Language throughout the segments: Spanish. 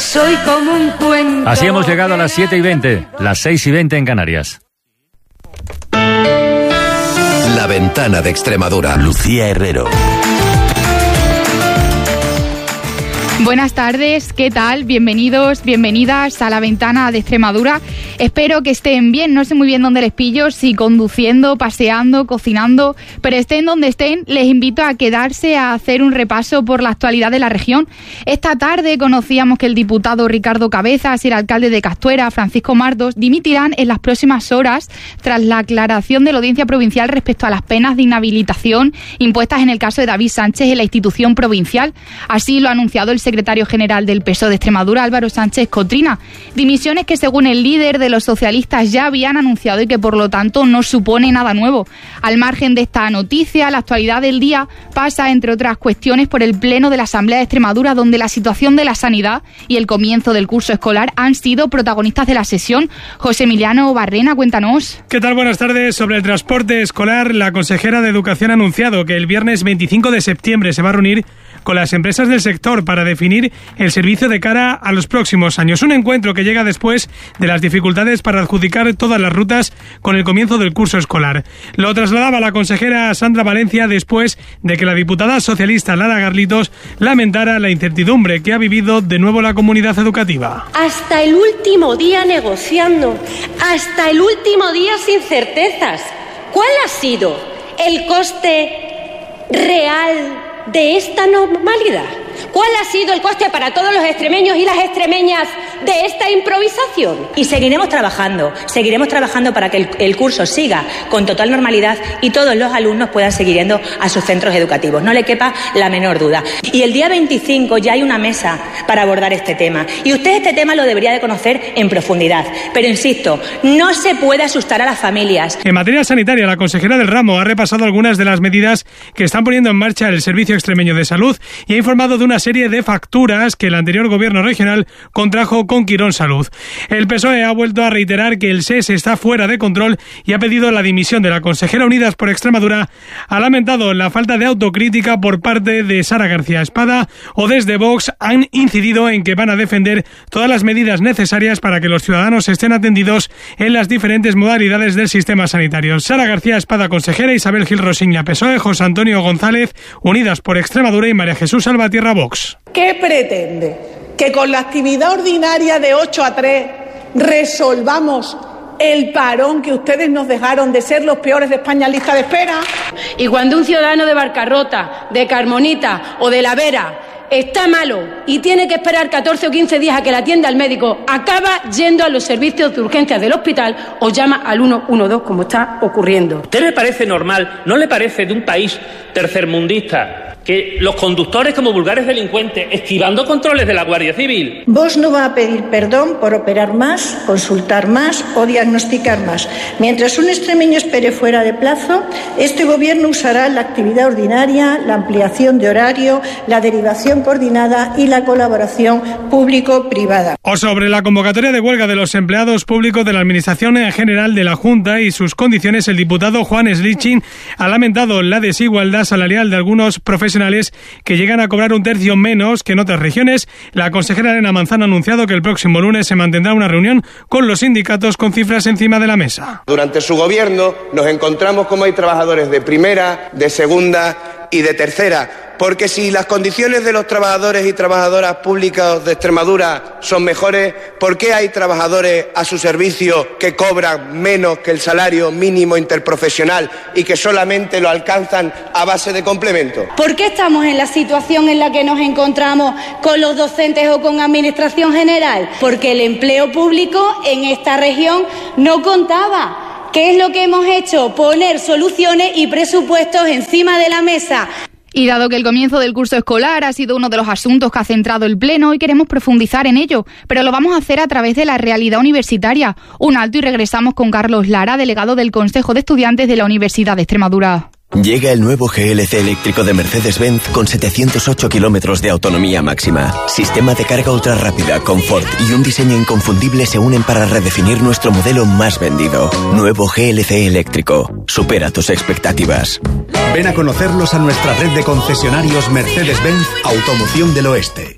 Soy como un cuento. Así hemos llegado a las 7:20, las 6:20 en Canarias. La Ventana de Extremadura. Lucía Herrero. Buenas tardes, ¿qué tal? Bienvenidos, bienvenidas a La Ventana de Extremadura. Espero que estén bien, no sé muy bien dónde les pillo, si conduciendo, paseando, cocinando, pero estén donde estén, les invito a quedarse a hacer un repaso por la actualidad de la región. Esta tarde conocíamos que el diputado Ricardo Cabezas y el alcalde de Castuera, Francisco Mardos, dimitirán en las próximas horas tras la aclaración de la Audiencia Provincial respecto a las penas de inhabilitación impuestas en el caso de David Sánchez en la institución provincial. Así lo ha anunciado el secretario general del PSOE de Extremadura, Álvaro Sánchez Cotrina. Dimisiones que, según el líder de los socialistas, ya habían anunciado y que, por lo tanto, no supone nada nuevo. Al margen de esta noticia, la actualidad del día pasa, entre otras cuestiones, por el pleno de la Asamblea de Extremadura, donde la situación de la sanidad y el comienzo del curso escolar han sido protagonistas de la sesión. José Emiliano Barrena, cuéntanos. ¿Qué tal? Buenas tardes. Sobre el transporte escolar, la consejera de Educación ha anunciado que el viernes 25 de septiembre se va a reunir con las empresas del sector para definir el servicio de cara a los próximos años. Un encuentro que llega después de las dificultades para adjudicar todas las rutas con el comienzo del curso escolar. Lo trasladaba la consejera Sandra Valencia después de que la diputada socialista Lara Garlitos lamentara la incertidumbre que ha vivido de nuevo la comunidad educativa. Hasta el último día negociando, hasta el último día sin certezas. ¿Cuál ha sido el coste real de esta normalidad? ¿Cuál ha sido el coste para todos los extremeños y las extremeñas de esta improvisación? Y seguiremos trabajando para que el curso siga con total normalidad y todos los alumnos puedan seguir yendo a sus centros educativos. No le quepa la menor duda. Y el día 25 ya hay una mesa para abordar este tema. Y usted este tema lo debería de conocer en profundidad. Pero insisto, no se puede asustar a las familias. En materia sanitaria, la consejera del ramo ha repasado algunas de las medidas que están poniendo en marcha el Servicio Extremeño de Salud y ha informado de una serie de facturas que el anterior gobierno regional contrajo con Quirón Salud. El PSOE ha vuelto a reiterar que el SES está fuera de control y ha pedido la dimisión de la consejera. Unidas por Extremadura ha lamentado la falta de autocrítica por parte de Sara García Espada, o desde Vox han incidido en que van a defender todas las medidas necesarias para que los ciudadanos estén atendidos en las diferentes modalidades del sistema sanitario. Sara García Espada, consejera; Isabel Gil Rosiña, PSOE; José Antonio González, Unidas por Extremadura; y María Jesús Salvatierra, Vox. ¿Qué pretende? ¿Que con la actividad ordinaria de 8 a 3 resolvamos el parón que ustedes nos dejaron de ser los peores de España en lista de espera? Y cuando un ciudadano de Barcarrota, de Carmonita o de La Vera está malo y tiene que esperar 14 o 15 días a que la atienda el médico, acaba yendo a los servicios de urgencias del hospital o llama al 112, como está ocurriendo. ¿Usted le parece normal, no le parece de un país tercermundista, que los conductores como vulgares delincuentes esquivando controles de la Guardia Civil? Vox no va a pedir perdón por operar más, consultar más o diagnosticar más. Mientras un extremeño espere fuera de plazo, este gobierno usará la actividad ordinaria, la ampliación de horario, la derivación coordinada y la colaboración público-privada. O sobre la convocatoria de huelga de los empleados públicos de la Administración General de la Junta y sus condiciones, el diputado Juan Slichin ha lamentado la desigualdad salarial de algunos profesionales que llegan a cobrar un tercio menos que en otras regiones. La consejera Elena Manzano ha anunciado que el próximo lunes se mantendrá una reunión con los sindicatos con cifras encima de la mesa. Durante su gobierno nos encontramos como hay trabajadores de primera, de segunda y de tercera, porque si las condiciones de los trabajadores y trabajadoras públicas de Extremadura son mejores, ¿por qué hay trabajadores a su servicio que cobran menos que el salario mínimo interprofesional y que solamente lo alcanzan a base de complemento? ¿Por qué estamos en la situación en la que nos encontramos con los docentes o con Administración General? Porque el empleo público en esta región no contaba. ¿Qué es lo que hemos hecho? Poner soluciones y presupuestos encima de la mesa. Y dado que el comienzo del curso escolar ha sido uno de los asuntos que ha centrado el Pleno, hoy queremos profundizar en ello, pero lo vamos a hacer a través de la realidad universitaria. Un alto y regresamos con Carlos Lara, delegado del Consejo de Estudiantes de la Universidad de Extremadura. Llega el nuevo GLC eléctrico de Mercedes-Benz con 708 kilómetros de autonomía máxima. Sistema de carga ultra rápida, confort y un diseño inconfundible se unen para redefinir nuestro modelo más vendido. Nuevo GLC eléctrico. Supera tus expectativas. Ven a conocerlos a nuestra red de concesionarios Mercedes-Benz Automoción del Oeste.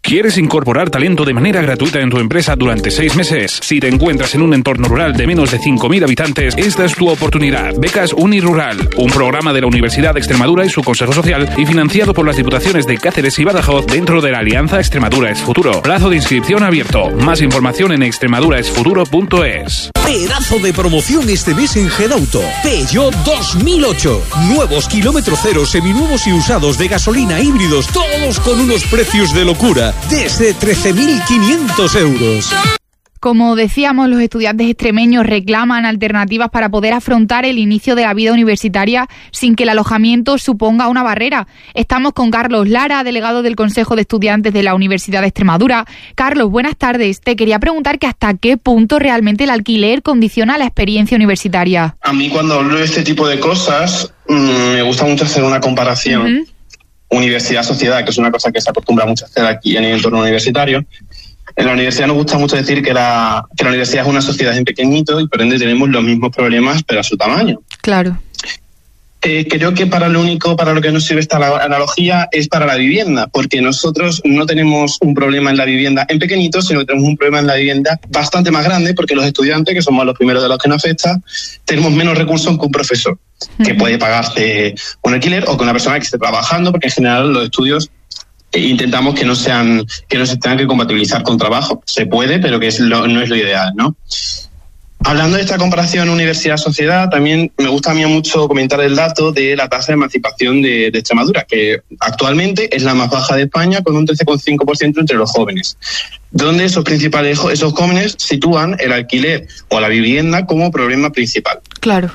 ¿Quieres incorporar talento de manera gratuita en tu empresa durante 6 meses? Si te encuentras en un entorno rural de menos de 5.000 habitantes, esta es tu oportunidad. Becas Unirural, un programa de la Universidad de Extremadura y su Consejo Social y financiado por las Diputaciones de Cáceres y Badajoz dentro de la Alianza Extremadura es Futuro. Plazo de inscripción abierto. Más información en extremaduraesfuturo.es. Pedazo de promoción este mes en Gedauto. Peugeot 2008. Nuevos kilómetro cero, seminuevos y usados de gasolina, híbridos, todos con unos precios de locura. Desde 13.500 euros. Como decíamos, los estudiantes extremeños reclaman alternativas para poder afrontar el inicio de la vida universitaria sin que el alojamiento suponga una barrera. Estamos con Carlos Lara, delegado del Consejo de Estudiantes de la Universidad de Extremadura. Carlos, buenas tardes. Te quería preguntar que hasta qué punto realmente el alquiler condiciona la experiencia universitaria. A mí, cuando hablo de este tipo de cosas, me gusta mucho hacer una comparación. Universidad-sociedad, que es una cosa que se acostumbra mucho a hacer aquí en el entorno universitario. En la universidad nos gusta mucho decir que la universidad es una sociedad en pequeñito y por ende tenemos los mismos problemas, pero a su tamaño. Claro. Creo que para lo que nos sirve esta analogía es para la vivienda, porque nosotros no tenemos un problema en la vivienda en pequeñito, sino que tenemos un problema en la vivienda bastante más grande, porque los estudiantes, que somos los primeros de los que nos afecta, tenemos menos recursos que un profesor, que puede pagarse un alquiler, o que una persona que esté trabajando, porque en general los estudios intentamos que no se tengan que compatibilizar con trabajo. Se puede, pero que no es lo ideal, ¿no? Hablando de esta comparación universidad-sociedad, también me gusta a mí mucho comentar el dato de la tasa de emancipación de Extremadura, que actualmente es la más baja de España, con un 13,5% entre los jóvenes, donde esos jóvenes sitúan el alquiler o la vivienda como problema principal. Claro.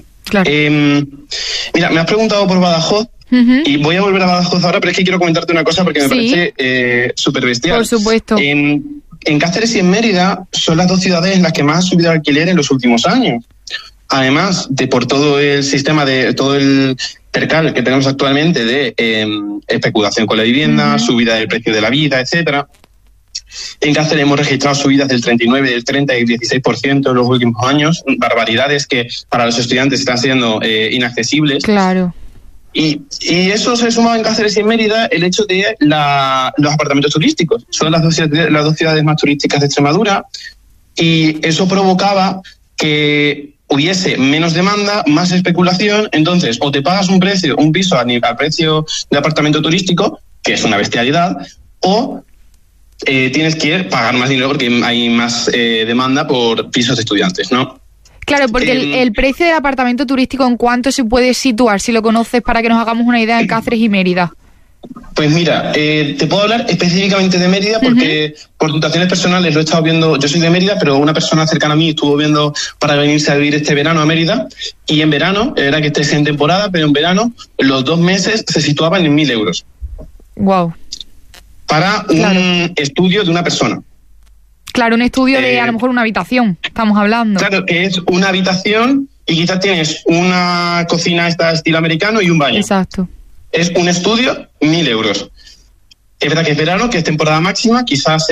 Mira, me has preguntado por Badajoz, y voy a volver a Badajoz ahora, pero es que quiero comentarte una cosa porque me parece súper bestial. Por supuesto. En Cáceres y en Mérida son las dos ciudades en las que más ha subido el alquiler en los últimos años. Además de por todo el sistema todo el percal que tenemos actualmente de especulación con la vivienda, subida del precio de la vida, etcétera. En Cáceres hemos registrado subidas del 39, del 30 y del 16% en los últimos años, barbaridades que para los estudiantes están siendo inaccesibles. Claro. Y eso se suma en Cáceres y en Mérida el hecho de los apartamentos turísticos. Son las dos ciudades más turísticas de Extremadura, y eso provocaba que hubiese menos demanda, más especulación. Entonces, o te pagas un piso al precio de apartamento turístico, que es una bestialidad, o tienes que pagar más dinero porque hay más demanda por pisos de estudiantes, ¿no? Claro, porque el precio del apartamento turístico, ¿en cuánto se puede situar, si lo conoces, para que nos hagamos una idea en Cáceres y Mérida? Pues mira, te puedo hablar específicamente de Mérida porque por situaciones personales lo he estado viendo. Yo soy de Mérida, pero una persona cercana a mí estuvo viendo para venirse a vivir este verano a Mérida, y en verano, era que estés en temporada, pero en verano los 2 meses se situaban en 1.000 euros. Wow. Para un estudio de una persona. Claro, un estudio de a lo mejor una habitación, estamos hablando. Claro, que es una habitación y quizás tienes una cocina estilo americano y un baño. Exacto. Es un estudio, 1.000 euros. Es verdad que es verano, que es temporada máxima, quizás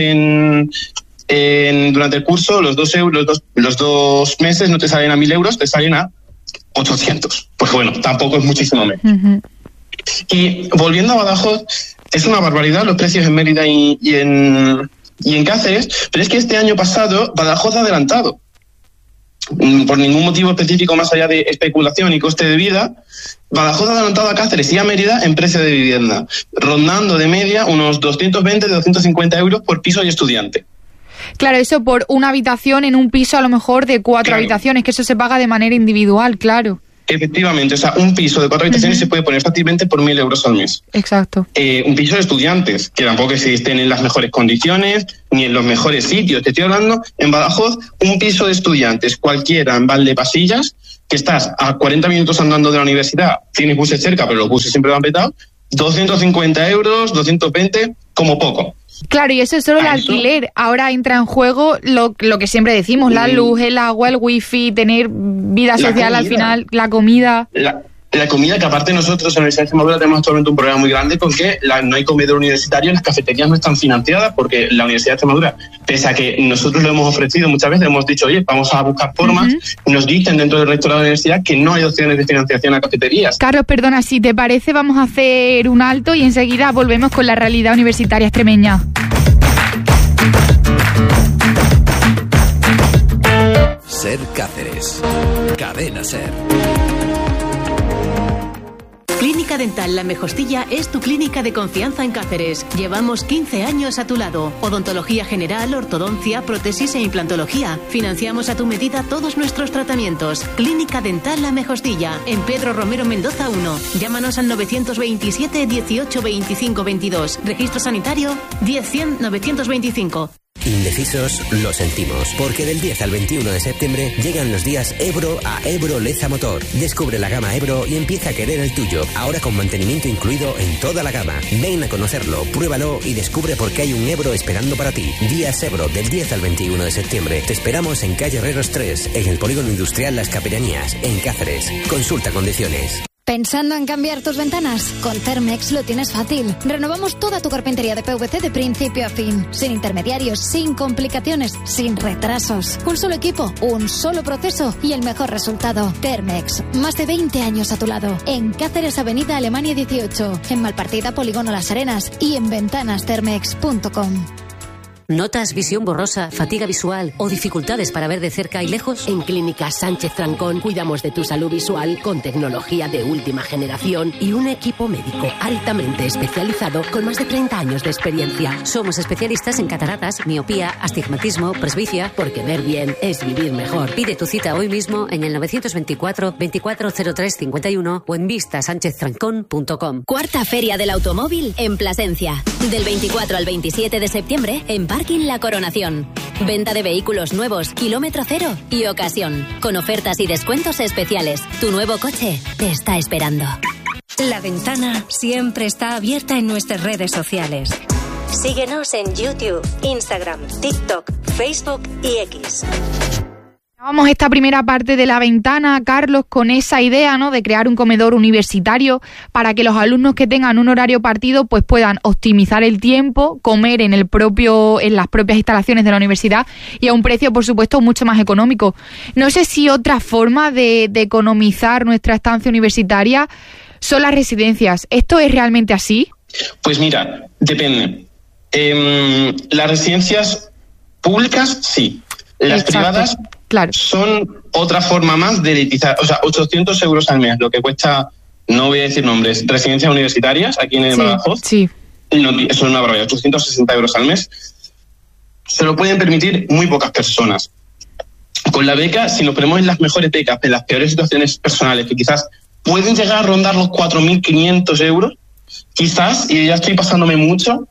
durante el curso los 2 meses no te salen a 1.000 euros, te salen a 800. Pues bueno, tampoco es muchísimo menos. Y volviendo a Badajoz, es una barbaridad los precios en Mérida y en Cáceres, pero es que este año pasado Badajoz ha adelantado. Por ningún motivo específico más allá de especulación y coste de vida, Badajoz ha adelantado a Cáceres y a Mérida en precio de vivienda, rondando de media unos 220-250 euros por piso y estudiante. Claro, eso por una habitación en un piso a lo mejor de 4 habitaciones, que eso se paga de manera individual, claro. Efectivamente, o sea, un piso de 4 habitaciones se puede poner fácilmente por 1.000 euros al mes. Exacto. Un piso de estudiantes, que tampoco existen en las mejores condiciones ni en los mejores sitios. Te estoy hablando, en Badajoz, un piso de estudiantes cualquiera en Valdepasillas, que estás a 40 minutos andando de la universidad, tienes buses cerca, pero los buses siempre van petados, 250 euros, 220, como poco. Claro, y eso es solo el alquiler. Ahora entra en juego lo que siempre decimos, la luz, el agua, el wifi, tener vida social al final, la comida. La comida, que aparte nosotros en la Universidad de Extremadura tenemos actualmente un problema muy grande con que no hay comedor universitario, las cafeterías no están financiadas, porque la Universidad de Extremadura, pese a que nosotros lo hemos ofrecido muchas veces, hemos dicho, oye, vamos a buscar formas, nos dicen dentro del rectorado de la universidad que no hay opciones de financiación a cafeterías. Carlos, perdona, si te parece vamos a hacer un alto y enseguida volvemos con la realidad universitaria extremeña. es Cadena SER. Clínica Dental La Mejostilla es tu clínica de confianza en Cáceres. Llevamos 15 años a tu lado. Odontología general, ortodoncia, prótesis e implantología. Financiamos a tu medida todos nuestros tratamientos. Clínica Dental La Mejostilla, en Pedro Romero Mendoza 1. Llámanos al 927 18 25 22. Registro sanitario 10 100 925. Indecisos, lo sentimos, porque del 10 al 21 de septiembre llegan los días Ebro a Ebro Leza Motor. Descubre la gama Ebro y empieza a querer el tuyo, ahora con mantenimiento incluido en toda la gama. Ven a conocerlo, pruébalo y descubre por qué hay un Ebro esperando para ti. Días Ebro del 10 al 21 de septiembre. Te esperamos en calle Herreros 3, en el Polígono Industrial Las Capelanías, en Cáceres. Consulta condiciones. ¿Pensando en cambiar tus ventanas? Con Thermex lo tienes fácil. Renovamos toda tu carpintería de PVC de principio a fin. Sin intermediarios, sin complicaciones, sin retrasos. Un solo equipo, un solo proceso y el mejor resultado. Thermex, más de 20 años a tu lado. En Cáceres, Avenida Alemania 18. En Malpartida, Polígono Las Arenas. Y en ventanasthermex.com. ¿Notas visión borrosa, fatiga visual o dificultades para ver de cerca y lejos? En Clínica Sánchez Trancón cuidamos de tu salud visual con tecnología de última generación y un equipo médico altamente especializado con más de 30 años de experiencia. Somos especialistas en cataratas, miopía, astigmatismo, presbicia, porque ver bien es vivir mejor. Pide tu cita hoy mismo en el 924 2403 51 o en vistasancheztrancón.com. Cuarta Feria del Automóvil en Plasencia. Del 24 al 27 de septiembre en Parking La Coronación. Venta de vehículos nuevos, kilómetro cero y ocasión. Con ofertas y descuentos especiales. Tu nuevo coche te está esperando. La Ventana siempre está abierta en nuestras redes sociales. Síguenos en YouTube, Instagram, TikTok, Facebook y X. Vamos esta primera parte de La Ventana, Carlos, con esa idea, ¿no?, de crear un comedor universitario para que los alumnos que tengan un horario partido pues puedan optimizar el tiempo, comer en las propias instalaciones de la universidad y a un precio, por supuesto, mucho más económico. No sé si otra forma de economizar nuestra estancia universitaria son las residencias. ¿Esto es realmente así? Pues mira, depende. Las residencias públicas, sí. Las privadas son otra forma más de elitizar. O sea, 800 euros al mes, lo que cuesta, no voy a decir nombres, residencias universitarias aquí en Badajoz. Sí. No, eso es una barbaridad, 860 euros al mes. Se lo pueden permitir muy pocas personas. Con la beca, si nos ponemos en las mejores becas, en las peores situaciones personales, que quizás pueden llegar a rondar los 4.500 euros, quizás, y ya estoy pasándome mucho,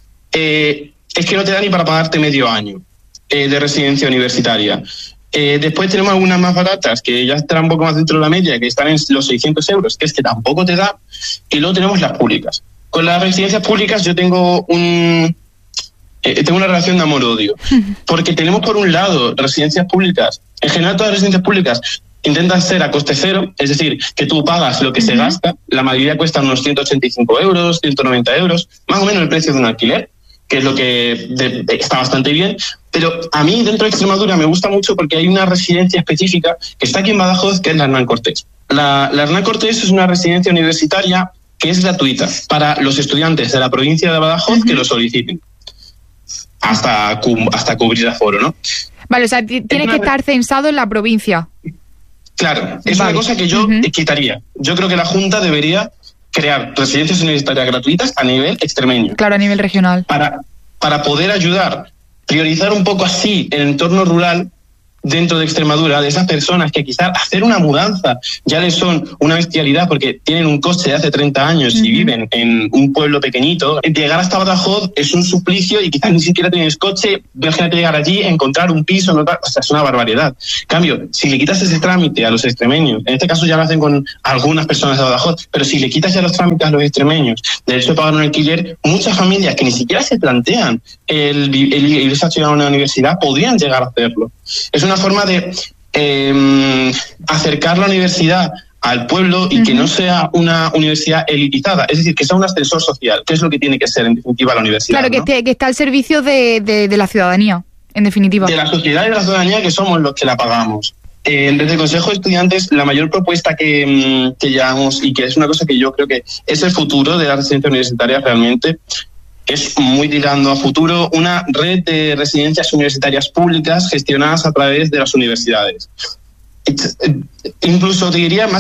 es que no te da ni para pagarte medio año de residencia universitaria. Después tenemos algunas más baratas que ya estarán un poco más dentro de la media, que están en los 600 euros, que es que tampoco te da. Y luego tenemos las públicas. Con las residencias públicas yo tengo una relación de amor-odio, porque tenemos por un lado residencias públicas, en general todas las residencias públicas intentan ser a coste cero, es decir, que tú pagas lo que se gasta, la mayoría cuesta unos 185 euros, 190 euros, más o menos el precio de un alquiler, que es lo que está bastante bien. Pero a mí dentro de Extremadura me gusta mucho porque hay una residencia específica que está aquí en Badajoz, que es la Hernán Cortés. La Hernán Cortés es una residencia universitaria que es gratuita para los estudiantes de la provincia de Badajoz que lo soliciten, hasta cubrir aforo, ¿no? Vale, o sea, tiene que estar censado en la provincia. Claro, es una cosa que yo quitaría. Yo creo que la Junta debería crear residencias universitarias gratuitas a nivel extremeño. Claro, a nivel regional. Para poder ayudar, priorizar un poco así el entorno rural dentro de Extremadura, de esas personas que quizás hacer una mudanza ya les son una bestialidad porque tienen un coche de hace 30 años y viven en un pueblo pequeñito. Llegar hasta Badajoz es un suplicio y quizás ni siquiera tienes coche. Imagínate llegar allí, encontrar un piso, o sea, es una barbaridad. En cambio, si le quitas ese trámite a los extremeños, en este caso ya lo hacen con algunas personas de Badajoz, pero si le quitas ya los trámites a los extremeños, de hecho de pagar un alquiler, muchas familias que ni siquiera se plantean el irse a estudiar a una universidad podrían llegar a hacerlo. Es una forma de acercar la universidad al pueblo y que no sea una universidad elitizada, es decir, que sea un ascensor social, que es lo que tiene que ser en definitiva la universidad. Claro, ¿no? que está al servicio de la ciudadanía, en definitiva. De la sociedad y de la ciudadanía, que somos los que la pagamos. Desde el Consejo de Estudiantes, la mayor propuesta que llevamos, y que es una cosa que yo creo que es el futuro de la residencia universitaria realmente, es muy tirando a futuro una red de residencias universitarias públicas gestionadas a través de las universidades. Incluso te diría más